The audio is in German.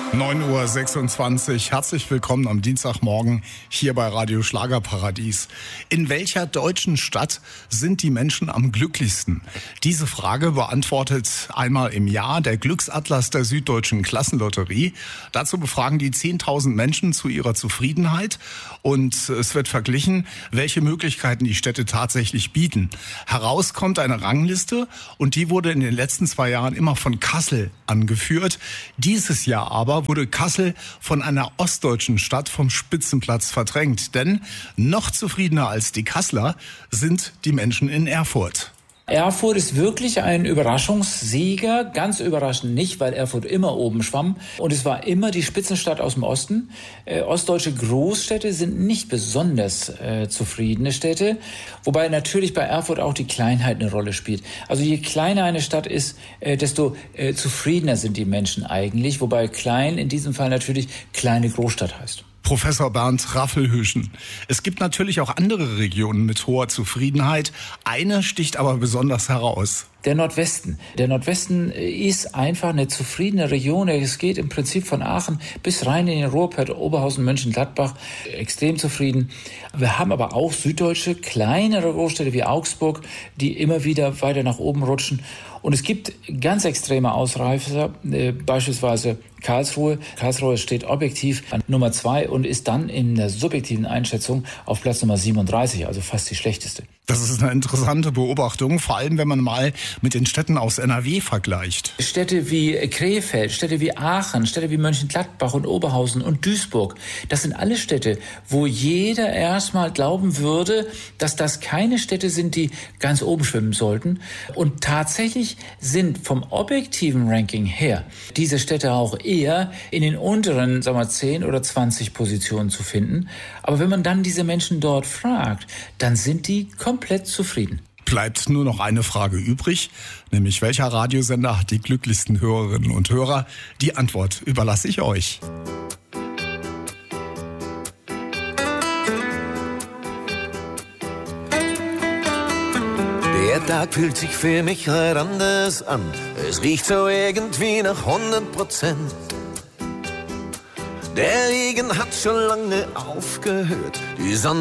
9:26 Uhr. Herzlich willkommen am Dienstagmorgen hier bei Radio Schlagerparadies. In welcher deutschen Stadt sind die Menschen am glücklichsten? Diese Frage beantwortet einmal im Jahr der Glücksatlas der Süddeutschen Klassenlotterie. Dazu befragen die 10.000 Menschen zu ihrer Zufriedenheit und es wird verglichen, welche Möglichkeiten die Städte tatsächlich bieten. Heraus kommt eine Rangliste und die wurde in den letzten 2 Jahren immer von Kassel angeführt. Dieses Jahr aber wurde Kassel von einer ostdeutschen Stadt vom Spitzenplatz verdrängt. Denn noch zufriedener als die Kasseler sind die Menschen in Erfurt. Erfurt ist wirklich ein Überraschungssieger, ganz überraschend nicht, weil Erfurt immer oben schwamm und es war immer die Spitzenstadt aus dem Osten. Ostdeutsche Großstädte sind nicht besonders zufriedene Städte, wobei natürlich bei Erfurt auch die Kleinheit eine Rolle spielt. Also je kleiner eine Stadt ist, desto zufriedener sind die Menschen eigentlich, wobei klein in diesem Fall natürlich kleine Großstadt heißt. Professor Bernd Raffelhüschen. Es gibt natürlich auch andere Regionen mit hoher Zufriedenheit. Eine sticht aber besonders heraus. Der Nordwesten. Der Nordwesten ist einfach eine zufriedene Region. Es geht im Prinzip von Aachen bis rein in den Ruhrpott, Oberhausen, Mönchengladbach. Extrem zufrieden. Wir haben aber auch süddeutsche, kleinere Großstädte wie Augsburg, die immer wieder weiter nach oben rutschen. Und es gibt ganz extreme Ausreißer, beispielsweise Karlsruhe. Karlsruhe steht objektiv an Nummer 2 und ist dann in der subjektiven Einschätzung auf Platz Nummer 37, also fast die schlechteste. Das ist eine interessante Beobachtung, vor allem wenn man mal mit den Städten aus NRW vergleicht. Städte wie Krefeld, Städte wie Aachen, Städte wie Mönchengladbach und Oberhausen und Duisburg, das sind alle Städte, wo jeder erstmal glauben würde, dass das keine Städte sind, die ganz oben schwimmen sollten. Und tatsächlich sind vom objektiven Ranking her diese Städte auch eher in den unteren, 10 oder 20 Positionen zu finden. Aber wenn man dann diese Menschen dort fragt, dann sind die komplett zufrieden. Bleibt nur noch eine Frage übrig, nämlich welcher Radiosender hat die glücklichsten Hörerinnen und Hörer? Die Antwort überlasse ich euch. Der Tag fühlt sich für mich halt anders an. Es riecht so irgendwie nach 100%. Der Regen hat schon lange aufgehört. Die Sonne